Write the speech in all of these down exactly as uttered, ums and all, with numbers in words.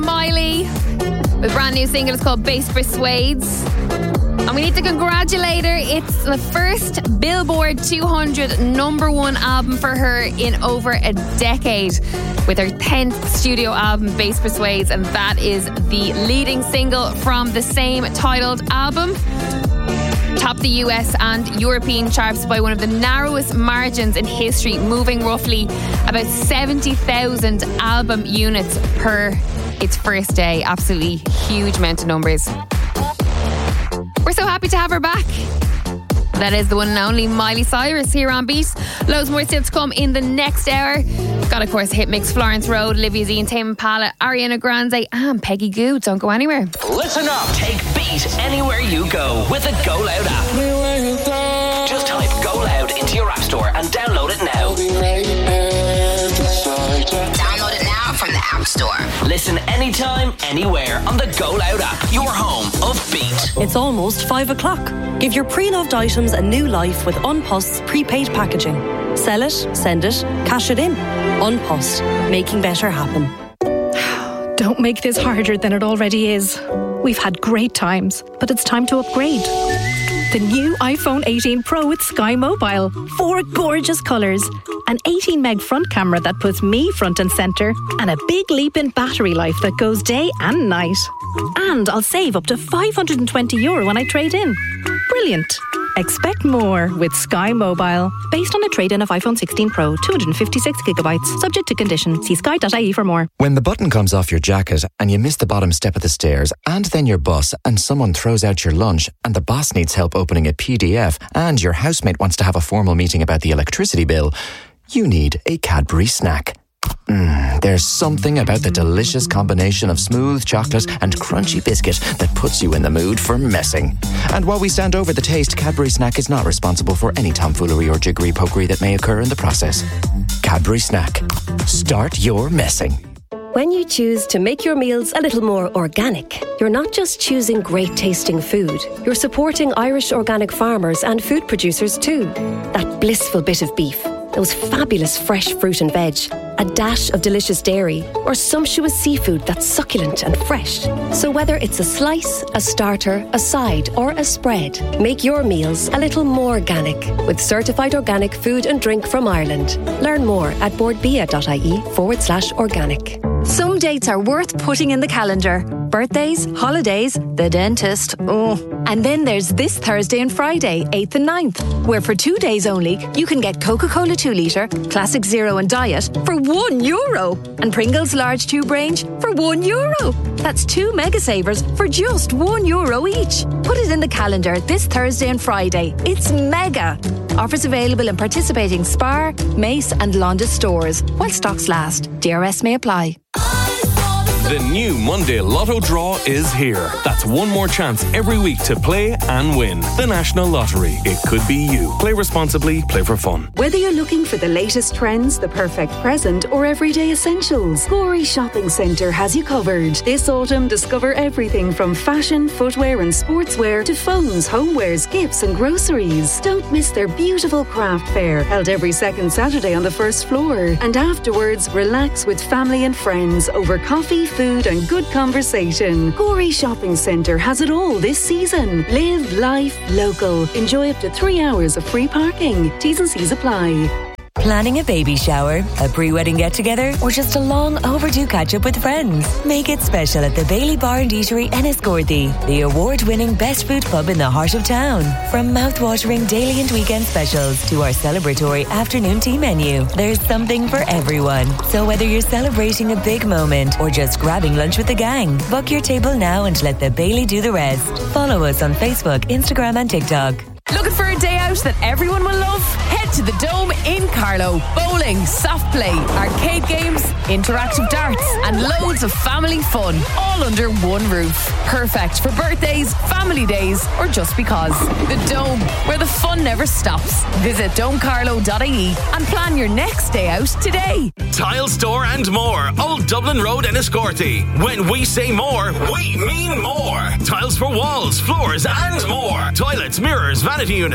Miley, the brand new single is called Bass Persuades. And we need to congratulate her. It's the first Billboard two hundred number one album for her in over a decade, with her tenth studio album, Bass Persuades, and that is the leading single from the same titled album. Topped the U S and European charts by one of the narrowest margins in history, moving roughly about seventy thousand album units per its first day. Absolutely huge amount of numbers. We're so happy to have her back. That is the one and only Miley Cyrus here on Beat. Loads more still to come in the next hour. Got, of course, Hit Mix, Florence Road, Olivia Z and Tame Impala, Ariana Grande and Peggy Gou. Don't go anywhere. Listen up. Take Beat anywhere you go with the Go Loud app. Just type Go Loud into your app store and download it now. Download it now from the App Store. Listen anytime, anywhere on the Go Loud app. Your home of Beat. It's almost five o'clock. Give your pre-loved items a new life with Unpost's prepaid packaging. Sell it, send it, cash it in. Unpost, making better happen. Don't make this harder than it already is. We've had great times, but it's time to upgrade. The new iPhone eighteen Pro with Sky Mobile. Four gorgeous colours. An eighteen meg front camera that puts me front and centre. And a big leap in battery life that goes day and night. And I'll save up to five hundred twenty euro when I trade in. Brilliant. Expect more with Sky Mobile. Based on a trade-in of iPhone sixteen Pro, two hundred fifty-six gigabytes. Subject to condition. See sky dot I E for more. When the button comes off your jacket and you miss the bottom step of the stairs and then your bus and someone throws out your lunch and the boss needs help opening a P D F and your housemate wants to have a formal meeting about the electricity bill, you need a Cadbury snack. Mm, there's something about the delicious combination of smooth chocolate and crunchy biscuit that puts you in the mood for messing. And while we stand over the taste, Cadbury Snack is not responsible for any tomfoolery or jiggery-pokery that may occur in the process. Cadbury Snack. Start your messing. When you choose to make your meals a little more organic, you're not just choosing great tasting food, you're supporting Irish organic farmers and food producers too. That blissful bit of beef, those fabulous fresh fruit and veg, a dash of delicious dairy, or sumptuous seafood that's succulent and fresh. So whether it's a slice, a starter, a side, or a spread, make your meals a little more organic with certified organic food and drink from Ireland. Learn more at boardbia.ie forward slash organic. Some dates are worth putting in the calendar. Birthdays, holidays, the dentist, oh. And then there's this Thursday and Friday, eighth and ninth, where for two days only, you can get Coca-Cola two litre, Classic Zero and Diet for one euro. And Pringles Large Tube Range for one euro. That's two mega savers for just one euro each. Put it in the calendar this Thursday and Friday. It's mega. Offers available in participating Spar, Mace and Londis stores while stocks last. D R S may apply. The new Monday Lotto draw is here. That's one more chance every week to play and win. The National Lottery. It could be you. Play responsibly, play for fun. Whether you're looking for the latest trends, the perfect present, or everyday essentials, Gorey Shopping Centre has you covered. This autumn, discover everything from fashion, footwear and sportswear to phones, homewares, gifts and groceries. Don't miss their beautiful craft fair, held every second Saturday on the first floor. And afterwards, relax with family and friends over coffee, food and good conversation. Gorey Shopping Centre has it all this season. Live life local. Enjoy up to three hours of free parking. T's and C's apply. Planning a baby shower, a pre-wedding get-together, or just a long overdue catch-up with friends? Make it special at the Bailey Bar and Eatery Enniscorthy, the award-winning best food pub in the heart of town. From mouth-watering daily and weekend specials to our celebratory afternoon tea menu, there's something for everyone. So whether you're celebrating a big moment or just grabbing lunch with the gang, book your table now and let the Bailey do the rest. Follow us on Facebook, Instagram and TikTok. Looking for a day out that everyone will love? Head to the Dome in Carlow. Bowling, soft play, arcade games, interactive darts, and loads of family fun, all under one roof. Perfect for birthdays, family days, or just because. The Dome, where the fun never stops. Visit dome carlow dot I E and plan your next day out today. Tile Store and more, Old Dublin Road in Enniscorthy. When we say more, we mean more. Tiles for walls, floors, and more. Toilets, mirrors, vanity units, taps,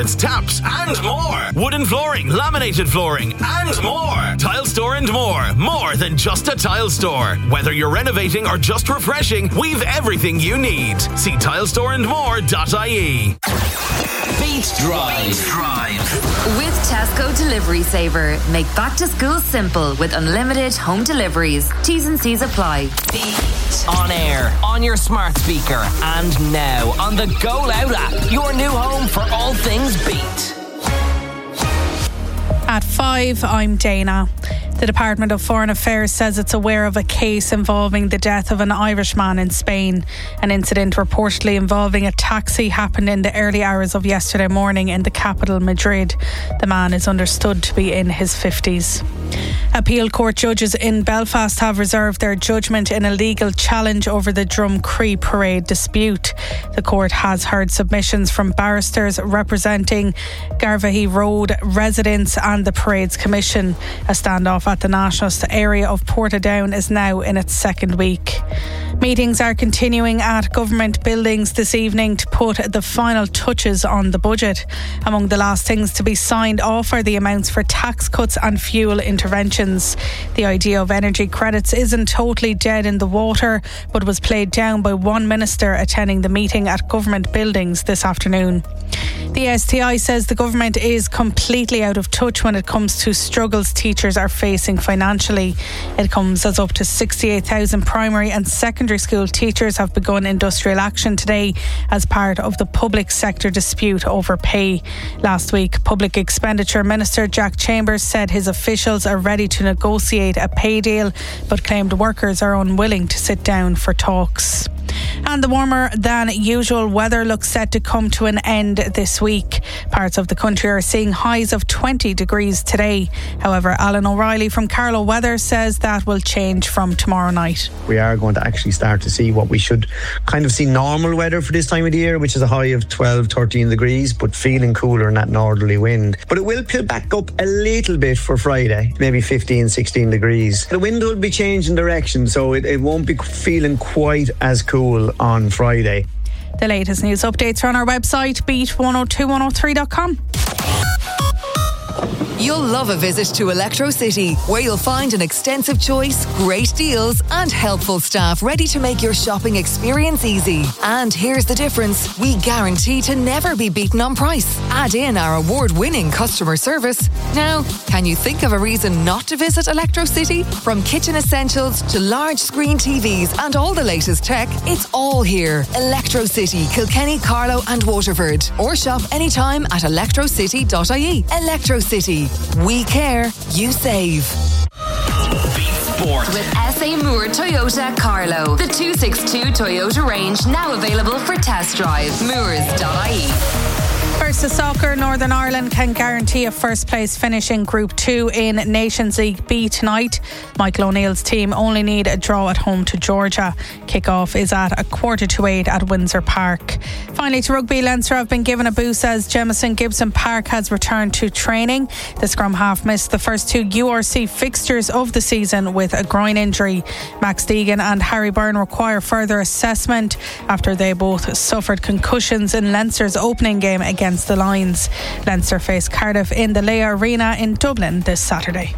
shops, and more. Wooden flooring, laminated flooring, and more. Tile Store and more. More than just a tile store. Whether you're renovating or just refreshing, we've everything you need. See tile store and more dot I E. Beat Drive. Drive. With Tesco Delivery Saver, make back to school simple with unlimited home deliveries. T's and C's apply. Beat. On air, on your smart speaker, and now on the Go Loud app. Your new home for all things Beat. At five, I'm Dana. The Department of Foreign Affairs says it's aware of a case involving the death of an Irishman in Spain. An incident reportedly involving a taxi happened in the early hours of yesterday morning in the capital, Madrid. The man is understood to be in his fifties. Appeal court judges in Belfast have reserved their judgment in a legal challenge over the Drumcree parade dispute. The court has heard submissions from barristers representing Garvaghey Road residents and the parade's commission. A standoff at the nationalist area of Portadown is now in its second week. Meetings are continuing at government buildings this evening to put the final touches on the budget. Among the last things to be signed off are the amounts for tax cuts and fuel interventions. The idea of energy credits isn't totally dead in the water, but was played down by one minister attending the meeting at government buildings this afternoon. The S T I says the government is completely out of touch when it comes to struggles teachers are facing financially. It comes as up to sixty-eight thousand primary and secondary school teachers have begun industrial action today as part of the public sector dispute over pay. Last week, Public Expenditure Minister Jack Chambers said his officials are ready to negotiate a pay deal, but claimed workers are unwilling to sit down for talks. And the warmer than usual weather looks set to come to an end this week. Parts of the country are seeing highs of twenty degrees today. However, Alan O'Reilly from Carlow Weather says that will change from tomorrow night. We are going to actually start to see what we should kind of see normal weather for this time of the year, which is a high of twelve, thirteen degrees, but feeling cooler in that northerly wind. But it will pill back up a little bit for Friday, maybe fifteen, sixteen degrees. The wind will be changing direction, so it, it won't be feeling quite as cool on Friday. The latest news updates are on our website, beat one oh two one oh three dot com. You'll love a visit to Electro City, where you'll find an extensive choice, great deals, and helpful staff ready to make your shopping experience easy. And here's the difference: we guarantee to never be beaten on price. Add in our award-winning customer service. Now, can you think of a reason not to visit Electro City? From kitchen essentials to large screen T Vs and all the latest tech, it's all here. Electro City, Kilkenny, Carlow and Waterford. Or shop anytime at electro city dot I E. Electro City. We care, you save. Beat Sport. With S A Moore Toyota Carlow. The two sixty-two Toyota range now available for test drive. Moores dot I E. First to soccer, Northern Ireland can guarantee a first place finish in Group two in Nations League B tonight. Michael O'Neill's team only need a draw at home to Georgia. Kick-off is at a quarter to eight at Windsor Park. Finally to rugby, Leinster have been given a boost as Jamison Gibson Park has returned to training. The scrum half missed the first two U R C fixtures of the season with a groin injury. Max Deegan and Harry Byrne require further assessment after they both suffered concussions in Leinster's opening game against Against the Lions. Leinster face Cardiff in the Leia Arena in Dublin this Saturday.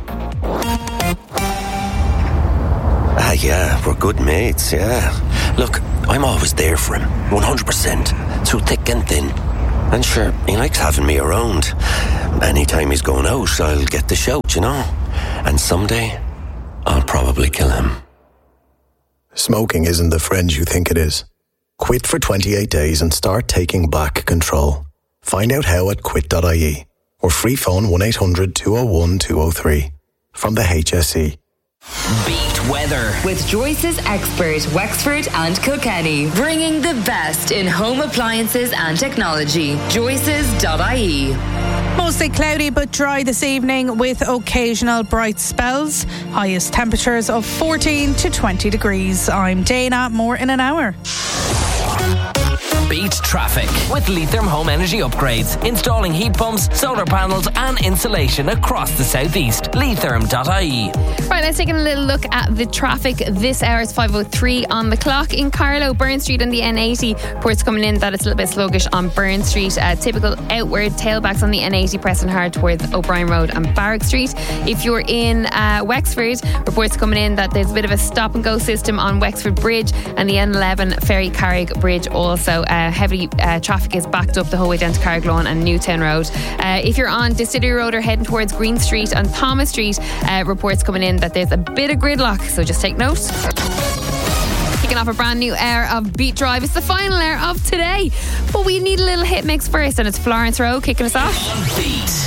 Ah, yeah, we're good mates, yeah. Look, I'm always there for him, one hundred percent, through thick and thin. And sure, he likes having me around. Anytime he's going out, I'll get the shout, you know. And someday, I'll probably kill him. Smoking isn't the friend you think it is. Quit for twenty-eight days and start taking back control. Find out how at quit dot I E or free phone one eight hundred two oh one two oh three from the H S E. Beat weather with Joyce's expert Wexford and Kilkenny, bringing the best in home appliances and technology. Joyce's dot I E. Mostly cloudy but dry this evening with occasional bright spells. Highest temperatures of fourteen to twenty degrees. I'm Dana. More in an hour. Beat traffic with Leitrim Home Energy Upgrades. Installing heat pumps, solar panels and insulation across the southeast. Leitrim dot I E. Right, let's take a little look at the traffic. This hour is five oh three on the clock. In Carlow, Burn Street and the N eighty. Reports coming in that it's a little bit sluggish on Burn Street. Uh, typical outward tailbacks on the N eighty pressing hard towards O'Brien Road and Barrack Street. If you're in uh, Wexford, reports coming in that there's a bit of a stop and go system on Wexford Bridge and the N eleven Ferry Carrick Bridge also. Uh, heavy uh, traffic is backed up the whole way down to Carriglawn and Newtown Road. Uh, if you're on Distillery Road or heading towards Green Street and Thomas Street, uh, reports coming in that there's a bit of gridlock, so just take note. Kicking off a brand new hour of Beat Drive. It's the final hour of today, but we need a little hit mix first, and it's Florence Rowe kicking us off. Beat.